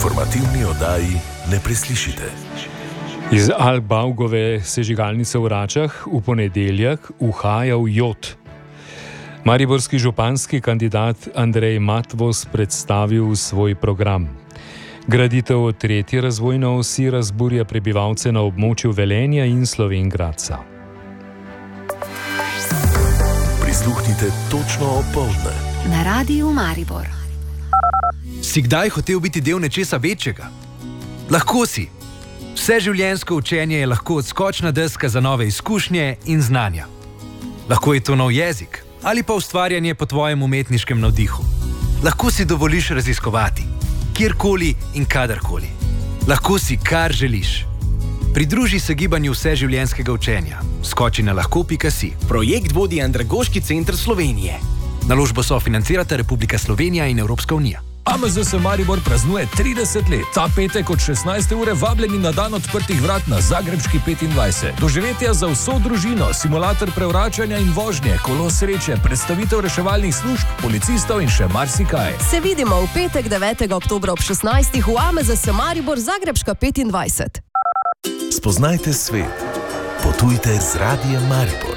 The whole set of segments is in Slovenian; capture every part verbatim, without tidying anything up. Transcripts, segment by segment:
informativni oddaji ne preslišite. Iz Albaugove sežigalnice v Račah v ponedeljek uhajal jod. Mariborski županski kandidat Andrej Matvos predstavil svoj program. Graditev tretje razvojne osi razburja prebivalce na območju Velenja in Slovenj Gradca. Prisluhnite točno opoldne na Radiu Maribor. Si kdaj hotel biti del nečesa večjega? Lahko si. Vse življenjsko učenje je lahko odskočna deska za nove izkušnje in znanja. Lahko je to nov jezik ali pa ustvarjanje po tvojem umetniškem navdihu. Lahko si dovoliš raziskovati, kjerkoli in kadarkoli. Lahko si, kar želiš. Pridruži se gibanju vseživljenjskega učenja. Skoči na lahko pika si. Projekt vodi Andragoški center Slovenije. Naložbo sofinancirata Republika Slovenija in Evropska unija. A M Z S Maribor praznuje trideset let. Ta petek od šestnajste ure vabljeni na dan odprtih vrat na Zagrebški petindvajset. Doživetja za vso družino, simulator prevračanja in vožnje, kolo sreče, predstavitev reševalnih služb, policistov in še marsikaj. Se vidimo v petek devetega oktobra ob šestnajstih v A M Z S Maribor Zagrebška petindvajset. Spoznajte svet. Potujte z Radiem Maribor.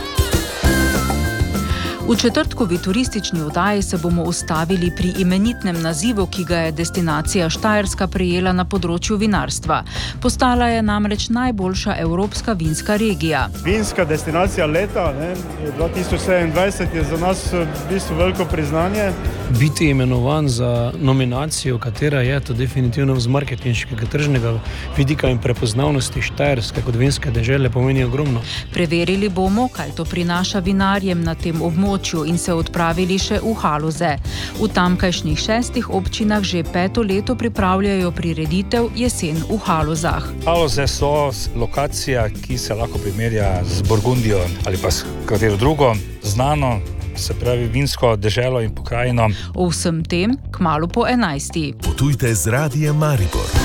V četrtkovi turistični oddaji se bomo ustavili pri imenitnem nazivu, ki ga je destinacija Štajerska prejela na področju vinarstva. Postala je namreč najboljša evropska vinska regija. Vinska destinacija leta ne, dva tisoč sedemindvajset je za nas v bistvu veliko priznanje. Biti imenovan za nominacijo, katera je to definitivno z marketinškega tržnega vidika in prepoznavnosti Štajerske kot vinske dežele pomeni ogromno. Preverili bomo, kaj to prinaša vinarjem na tem območju in se odpravili še v Haloze. V tamkajšnjih šestih občinah že peto leto pripravljajo prireditev Jesen v Halozah. Haloze so lokacija, ki se lahko primerja z Burgundijo ali pa s katero drugo znano, se pravi vinsko deželo in pokrajino. O vsem tem kmalu po enajsti. Potujte z Radiem Maribor.